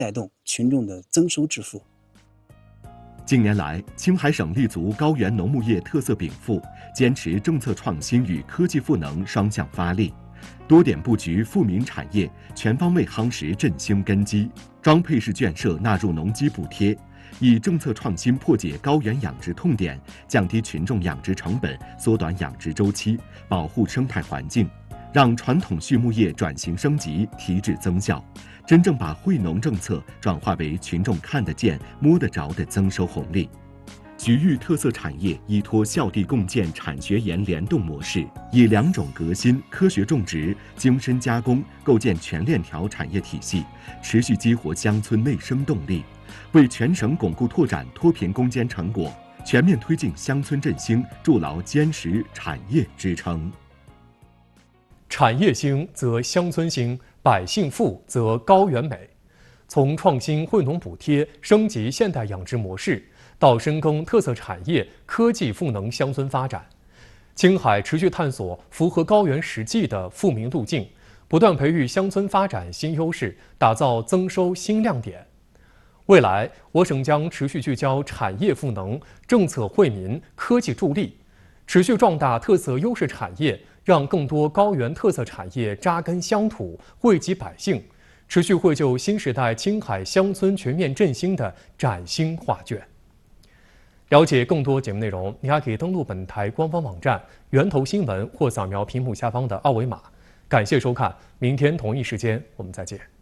带动群众的增收致富。 近年来，青海省立足高原农牧业特色禀赋，坚持政策创新与科技赋能双向发力，多点布局富民产业，全方位夯实振兴根基，装配式圈舍纳入农机补贴，以政策创新破解高原养殖痛点，降低群众养殖成本，缩短养殖周期，保护生态环境，让传统畜牧业转型升级，提质增效，真正把惠农政策转化为群众看得见、摸得着的增收红利。局域特色产业依托校地共建产学研联动模式，以2种革新、科学种植、精深加工构建全链条产业体系，持续激活乡村内生动力，为全省巩固拓展脱贫攻坚成果，全面推进乡村振兴，筑牢坚实产业支撑。 产业兴则乡村兴，百姓富则高原美。从创新惠农补贴、升级现代养殖模式，到深耕特色产业、科技赋能乡村发展，青海持续探索符合高原实际的富民路径，不断培育乡村发展新优势，打造增收新亮点。未来，我省将持续聚焦产业赋能、政策惠民、科技助力，持续壮大特色优势产业，让更多高原特色产业扎根乡土、惠及百姓，持续绘就新时代青海乡村全面振兴的崭新画卷。了解更多节目内容，你还可以登录本台官方网站源头新闻或扫描屏幕下方的2维码。感谢收看，明天同一时间我们再见。